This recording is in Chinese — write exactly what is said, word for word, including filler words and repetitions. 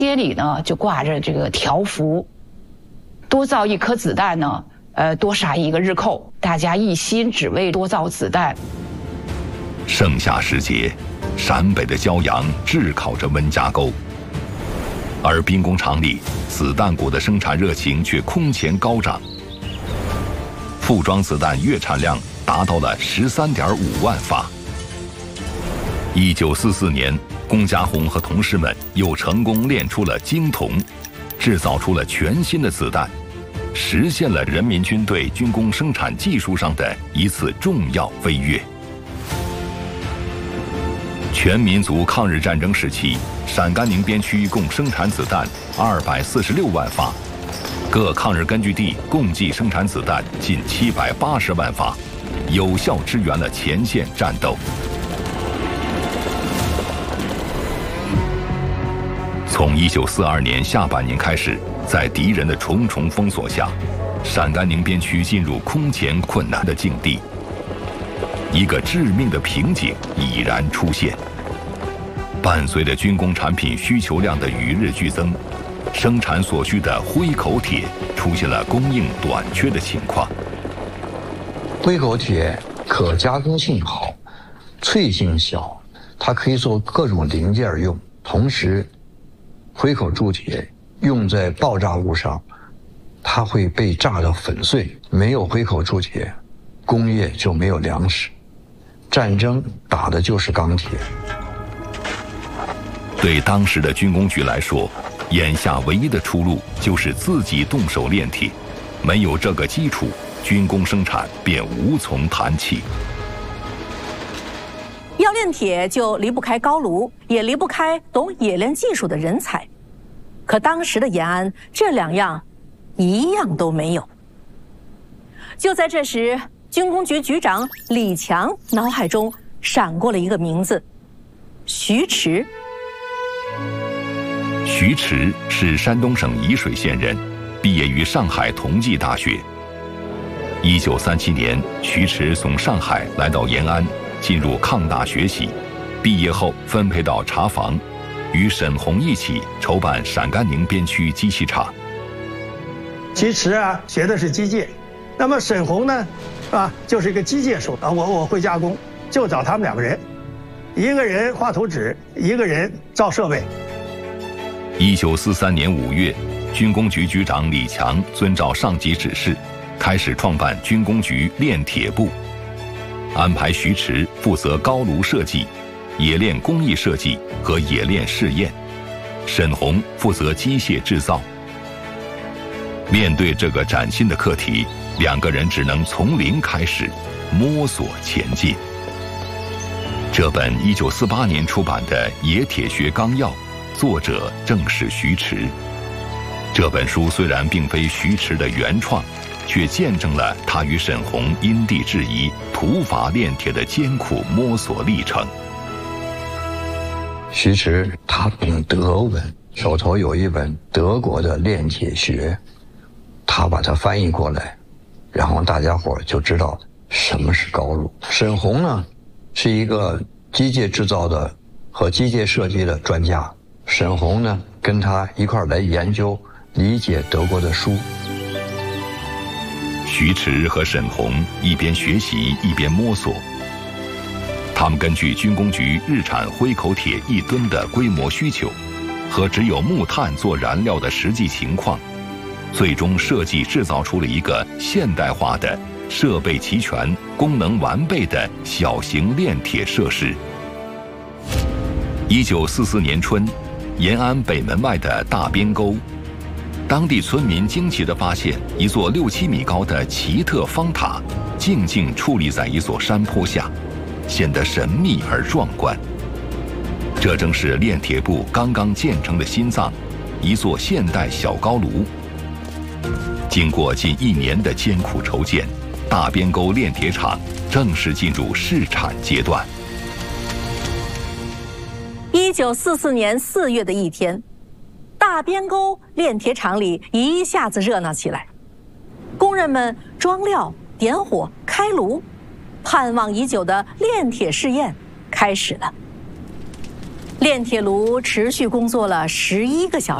街里呢就挂着这个条幅，多造一颗子弹呢，呃，多杀一个日寇，大家一心只为多造子弹。 盛夏时节，陕北的骄阳炙烤着温家沟，而兵工厂里子弹股的生产热情却空前高涨，副装子弹月产量达到了十三点五万发。一九四四年，龚家红和同事们又成功炼出了精铜，制造出了全新的子弹，实现了人民军队军工生产技术上的一次重要飞跃。全民族抗日战争时期，陕甘宁边区共生产子弹二百四十六万发，各抗日根据地共计生产子弹近七百八十万发，有效支援了前线战斗。从一九四二年下半年开始，在敌人的重重封锁下，陕甘宁边区进入空前困难的境地。一个致命的瓶颈已然出现。伴随着军工产品需求量的与日俱增，生产所需的灰口铁出现了供应短缺的情况。 灰口铁可加工性好，脆性小，它可以做各种零件用。同时，灰口铸铁用在爆炸物上，它会被炸得粉碎。没有灰口铸铁，工业就没有粮食，战争打的就是钢铁。 对当时的军工局来说，眼下唯一的出路就是自己动手炼铁，没有这个基础，军工生产便无从谈起。 要炼铁就离不开高炉，也离不开懂冶炼技术的人才。可当时的延安这两样一样都没有。就在这时，军工局局长李强脑海中闪过了一个名字：徐迟。 徐迟是山东省沂水县人，毕业于上海同济大学。一九三七年，徐迟从上海来到延安，进入抗大学习。毕业后分配到茶房，与沈鸿一起筹办陕甘宁边区机器厂。 徐迟啊，学的是机械，那么沈鸿呢，啊，就是一个机械手啊，我我会加工，就找他们两个人，一个人画图纸，一个人造设备。 一九四三年五月，军工局局长李强遵照上级指示，开始创办军工局炼铁部，安排徐迟负责高炉设计、冶炼工艺设计和冶炼试验，沈鸿负责机械制造。面对这个崭新的课题，两个人只能从零开始，摸索前进。这本一九四八年出版的《冶铁学纲要》，作者正是徐迟。这本书虽然并非徐迟的原创，却见证了他与沈鸿因地制宜、土法炼铁的艰苦摸索历程。 徐迟他懂德文，手头有一本德国的炼铁学，他把它翻译过来，然后大家伙就知道什么是高炉。沈鸿呢，是一个机械制造的和机械设计的专家。沈鸿呢，跟他一块儿来研究、理解德国的书。 徐迟和沈鸿一边学习一边摸索，他们根据军工局日产灰口铁一吨的规模需求和只有木炭做燃料的实际情况，最终设计制造出了一个现代化的、设备齐全、功能完备的小型炼铁设施。一九四四年春，延安北门外的大边沟，当地村民惊奇地发现一座六七米高的奇特方塔，静静矗立在一座山坡下，显得神秘而壮观。这正是炼铁部刚刚建成的心脏，一座现代小高炉。经过近一年的艰苦筹建，大边沟炼铁厂正式进入试产阶段。 一九四四年四月的一天，大边沟炼铁厂里一下子热闹起来，工人们装料、点火、开炉，盼望已久的炼铁试验开始了。 炼铁炉持续工作了十一个小时。